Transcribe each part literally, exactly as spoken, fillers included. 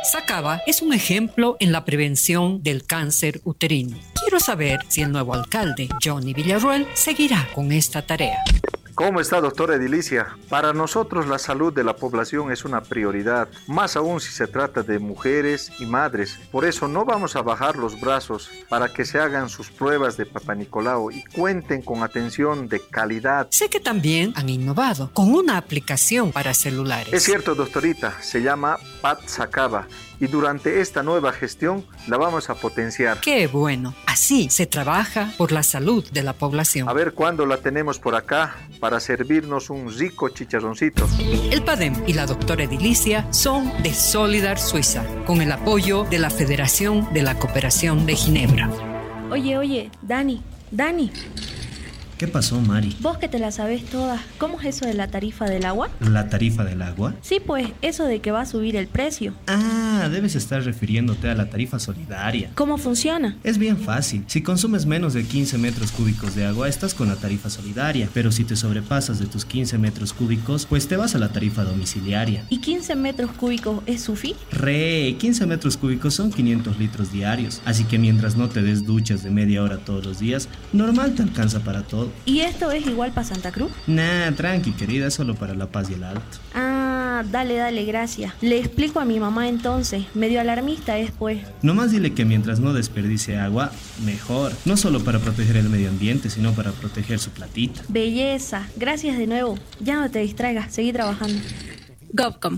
Sacaba es un ejemplo en la prevención del cáncer uterino. Quiero saber si el nuevo alcalde, Johnny Villarroel, seguirá con esta tarea. ¿Cómo está, doctora Edilicia? Para nosotros la salud de la población es una prioridad, más aún si se trata de mujeres y madres. Por eso no vamos a bajar los brazos para que se hagan sus pruebas de Papá Nicolau y cuenten con atención de calidad. Sé que también han innovado con una aplicación para celulares. Es cierto, doctorita, se llama Pat Sacaba. Y durante esta nueva gestión la vamos a potenciar. ¡Qué bueno! Así se trabaja por la salud de la población. A ver cuándo la tenemos por acá para servirnos un rico chicharroncito. El PADEM y la doctora Edilicia son de Solidar Suiza, con el apoyo de la Federación de la Cooperación de Ginebra. Oye, oye, Dani, Dani. ¿Qué pasó, Mari? Vos que te la sabés todas, ¿cómo es eso de la tarifa del agua? ¿La tarifa del agua? Sí, pues, eso de que va a subir el precio. Ah, debes estar refiriéndote a la tarifa solidaria. ¿Cómo funciona? Es bien fácil. Si consumes menos de quince metros cúbicos de agua, estás con la tarifa solidaria. Pero si te sobrepasas de tus quince metros cúbicos, pues te vas a la tarifa domiciliaria. ¿Y quince metros cúbicos es sufi? Re, quince metros cúbicos son quinientos litros diarios. Así que mientras no te des duchas de media hora todos los días, normal te alcanza para todo. ¿Y esto es igual para Santa Cruz? Nah, tranqui, querida, es solo para La Paz y el Alto. Ah, dale, dale, gracias. Le explico a mi mamá entonces. Medio alarmista es, pues. Nomás dile que mientras no desperdicie agua, mejor. No solo para proteger el medio ambiente, sino para proteger su platita. Belleza. Gracias de nuevo. Ya no te distraigas, seguí trabajando. GovCom.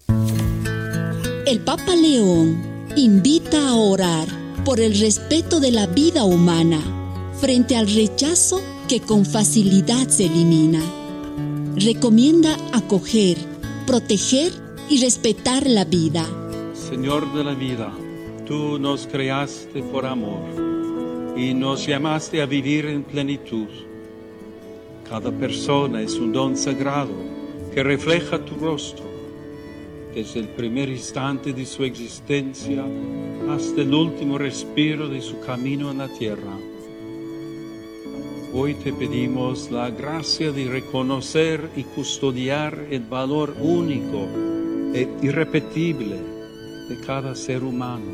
El Papa León invita a orar por el respeto de la vida humana frente al rechazo que con facilidad se elimina. Recomienda acoger, proteger y respetar la vida. Señor de la vida, tú nos creaste por amor y nos llamaste a vivir en plenitud. Cada persona es un don sagrado que refleja tu rostro, desde el primer instante de su existencia hasta el último respiro de su camino en la tierra. Hoy te pedimos la gracia de reconocer y custodiar el valor único e irrepetible de cada ser humano.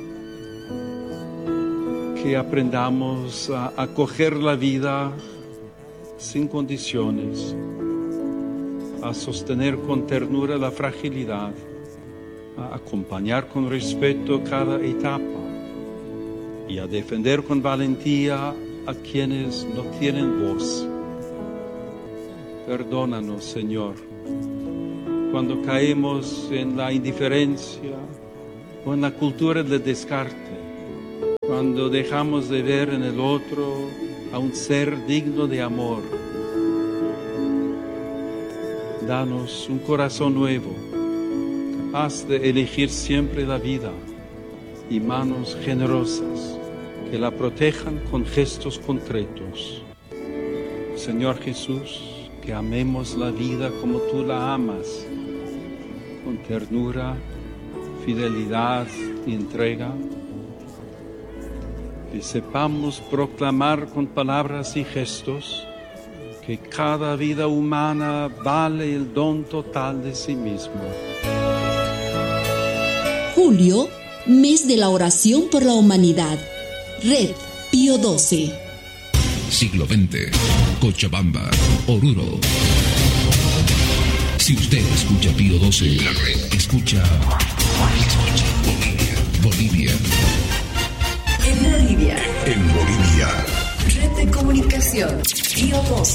Que aprendamos a acoger la vida sin condiciones, a sostener con ternura la fragilidad, a acompañar con respeto cada etapa y a defender con valentía a quienes no tienen voz. Perdónanos, Señor, cuando caemos en la indiferencia o en la cultura del descarte, cuando dejamos de ver en el otro a un ser digno de amor. Danos un corazón nuevo, capaz de elegir siempre la vida, y manos generosas que la protejan con gestos concretos. Señor Jesús, que amemos la vida como tú la amas, con ternura, fidelidad y entrega. Que sepamos proclamar con palabras y gestos que cada vida humana vale el don total de sí mismo. Julio, mes de la oración por la humanidad. Red Pío doce. Siglo veinte. Cochabamba, Oruro. Si usted escucha Pío doce, la red escucha, escucha Bolivia. Bolivia. En Bolivia. En Bolivia. Red de comunicación Pío doce.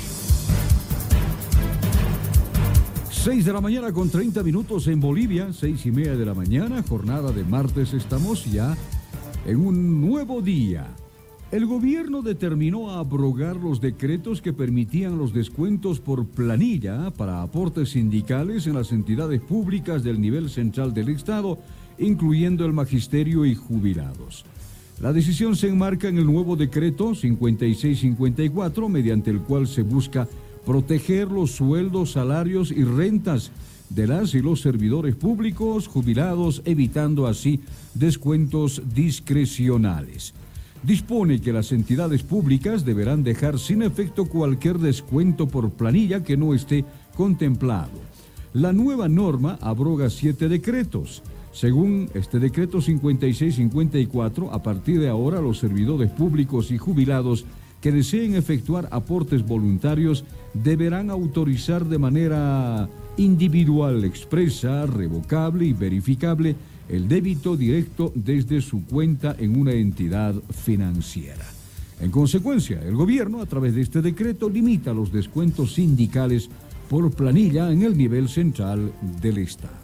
seis de la mañana con treinta minutos en Bolivia, seis y media de la mañana, jornada de martes, estamos ya en un nuevo día. El gobierno determinó abrogar los decretos que permitían los descuentos por planilla para aportes sindicales en las entidades públicas del nivel central del Estado, incluyendo el magisterio y jubilados. La decisión se enmarca en el nuevo decreto cincuenta y seis cincuenta y cuatro, mediante el cual se busca proteger los sueldos, salarios y rentas de las y los servidores públicos jubilados, evitando así descuentos discrecionales. Dispone que las entidades públicas deberán dejar sin efecto cualquier descuento por planilla que no esté contemplado. La nueva norma abroga siete decretos. Según este decreto cincuenta y seis cincuenta y cuatro, a partir de ahora los servidores públicos y jubilados que deseen efectuar aportes voluntarios deberán autorizar de manera individual, expresa, revocable y verificable el débito directo desde su cuenta en una entidad financiera. En consecuencia, el gobierno, a través de este decreto, limita los descuentos sindicales por planilla en el nivel central del Estado.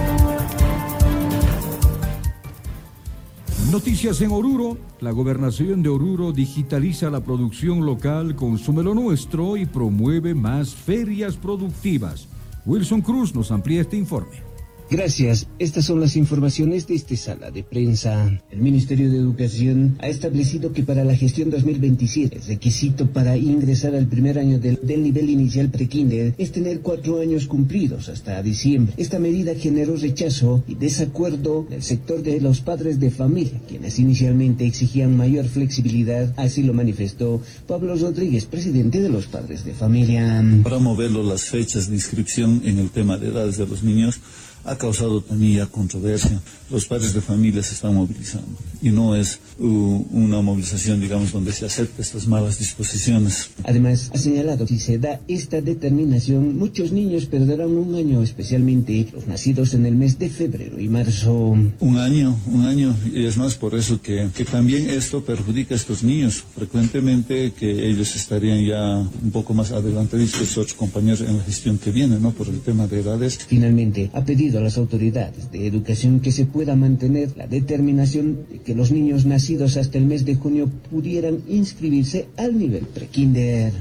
Noticias en Oruro. La gobernación de Oruro digitaliza la producción local, consume lo nuestro y promueve más ferias productivas. Wilson Cruz nos amplía este informe. Gracias. Estas son las informaciones de esta sala de prensa. El Ministerio de Educación ha establecido que para la gestión dos mil veintisiete el requisito para ingresar al primer año del, del nivel inicial prekinder es tener cuatro años cumplidos hasta diciembre. Esta medida generó rechazo y desacuerdo del sector de los padres de familia, quienes inicialmente exigían mayor flexibilidad. Así lo manifestó Pablo Rodríguez, presidente de los padres de familia. Para moverlo las fechas de inscripción en el tema de edades de los niños ha causado también ya controversia. Los padres de familia se están movilizando y no es uh, una movilización, digamos, donde se acepta estas malas disposiciones. Además, ha señalado que si se da esta determinación, muchos niños perderán un año, especialmente los nacidos en el mes de febrero y marzo. Un año, un año, y es más por eso que, que también esto perjudica a estos niños. Frecuentemente que ellos estarían ya un poco más adelantaditos que sus otros compañeros en la gestión que viene, ¿no? Por el tema de edades. Finalmente, ha pedido a las autoridades de educación que se pueda mantener la determinación de que los niños nacidos hasta el mes de junio pudieran inscribirse al nivel prekinder.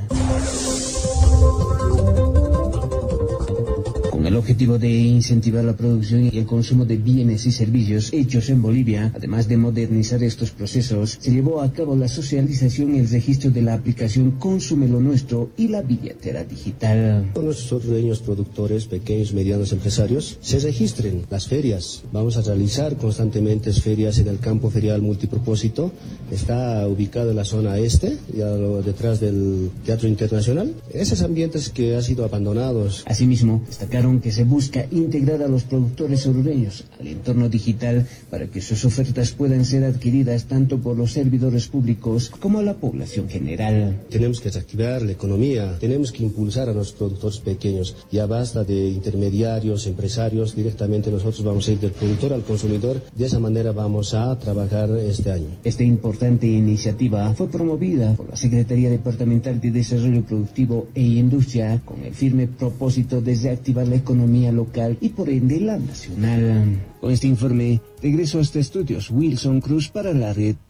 Con el objetivo de incentivar la producción y el consumo de bienes y servicios hechos en Bolivia, además de modernizar estos procesos, se llevó a cabo la socialización y el registro de la aplicación Consume lo Nuestro y la billetera digital. Con nuestros dueños productores, pequeños, medianos empresarios, se registren las ferias. Vamos a realizar constantemente ferias en el campo ferial multipropósito. Está ubicado en la zona este, ya lo, detrás del Teatro Internacional. Esos ambientes que han sido abandonados. Asimismo, destacaron que se busca integrar a los productores orureños al entorno digital para que sus ofertas puedan ser adquiridas tanto por los servidores públicos como a la población general. Tenemos que reactivar la economía, tenemos que impulsar a los productores pequeños. Ya basta de intermediarios, empresarios, directamente nosotros vamos a ir del productor al consumidor. De esa manera vamos a trabajar este año. Esta importante iniciativa fue promovida por la Secretaría Departamental de Desarrollo Productivo e Industria con el firme propósito de reactivar la economía local y por ende la nacional. Con este informe, regreso a este estudios Wilson Cruz para la red.